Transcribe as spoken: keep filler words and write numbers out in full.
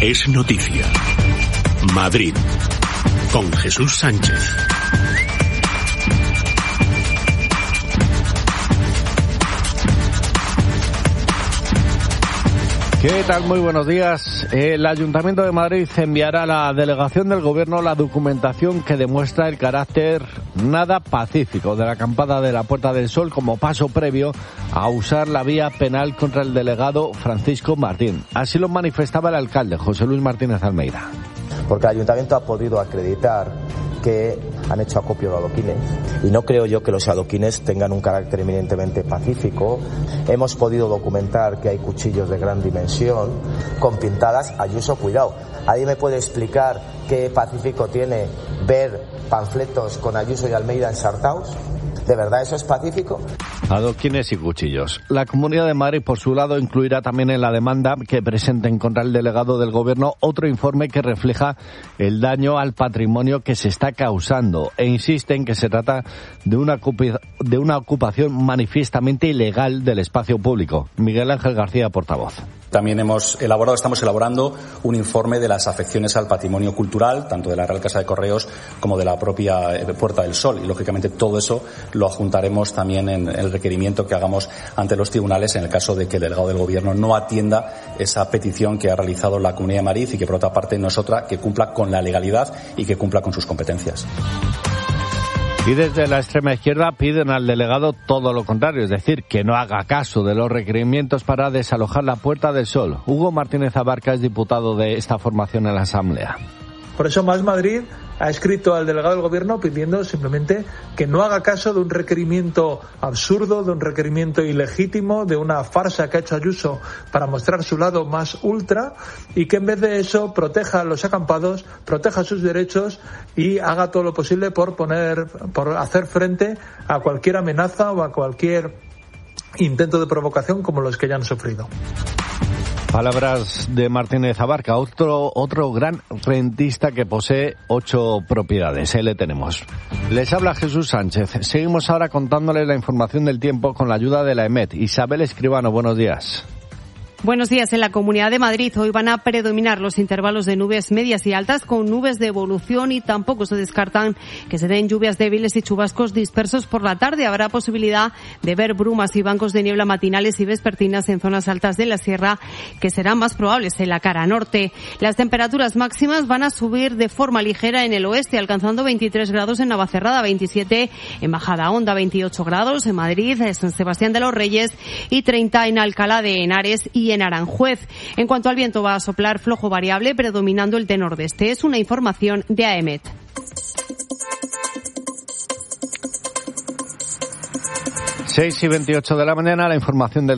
Es noticia. Madrid. Con Jesús Sánchez. ¿Qué tal? Muy buenos días. El Ayuntamiento de Madrid enviará a la delegación del Gobierno la documentación que demuestra el carácter nada pacífico de la acampada de la Puerta del Sol como paso previo a usar la vía penal contra el delegado Francisco Martín. Así lo manifestaba el alcalde, José Luis Martínez Almeida. Porque el Ayuntamiento ha podido acreditar que han hecho acopio de adoquines y no creo yo que los adoquines tengan un carácter eminentemente pacífico. Hemos podido documentar que hay cuchillos de gran dimensión con pintadas Ayuso, cuidado. ¿Alguien me puede explicar qué pacífico tiene ver panfletos con Ayuso y Almeida ensartados? ¿De verdad eso es pacífico? Adoquines y cuchillos. La Comunidad de Madrid, por su lado, incluirá también en la demanda que presenten contra el delegado del Gobierno otro informe que refleja el daño al patrimonio que se está causando e insiste en que se trata de una, ocupa- de una ocupación manifiestamente ilegal del espacio público. Miguel Ángel García, portavoz. También hemos elaborado, estamos elaborando un informe de las afecciones al patrimonio cultural, tanto de la Real Casa de Correos como de la propia Puerta del Sol. Y, lógicamente, todo eso lo adjuntaremos también en el requerimiento que hagamos ante los tribunales en el caso de que el delegado del Gobierno no atienda esa petición que ha realizado la Comunidad de Madrid y que, por otra parte, no es otra que cumpla con la legalidad y que cumpla con sus competencias. Y desde la extrema izquierda piden al delegado todo lo contrario, es decir, que no haga caso de los requerimientos para desalojar la Puerta del Sol. Hugo Martínez Abarca es diputado de esta formación en la Asamblea. Por eso Más Madrid ha escrito al delegado del Gobierno pidiendo simplemente que no haga caso de un requerimiento absurdo, de un requerimiento ilegítimo, de una farsa que ha hecho Ayuso para mostrar su lado más ultra, y que en vez de eso proteja a los acampados, proteja sus derechos y haga todo lo posible por poner, por hacer frente a cualquier amenaza o a cualquier intento de provocación como los que ya han sufrido. Palabras de Martínez Abarca, otro, otro gran rentista que posee ocho propiedades. Ahí le tenemos. Les habla Jesús Sánchez. Seguimos ahora contándoles la información del tiempo con la ayuda de la EMET. Isabel Escribano, buenos días. Buenos días. En la Comunidad de Madrid hoy van a predominar los intervalos de nubes medias y altas con nubes de evolución y tampoco se descartan que se den lluvias débiles y chubascos dispersos por la tarde. Habrá posibilidad de ver brumas y bancos de niebla matinales y vespertinas en zonas altas de la sierra que serán más probables en la cara norte. Las temperaturas máximas van a subir de forma ligera en el oeste, alcanzando veintitrés grados en Navacerrada, veintisiete en Majadahonda, veintiocho grados en Madrid, San Sebastián de los Reyes y treinta en Alcalá de Henares y en Aranjuez. En cuanto al viento, va a soplar flojo variable, predominando el de nordeste. Es una información de AEMET. seis y veintiocho de la mañana, la información del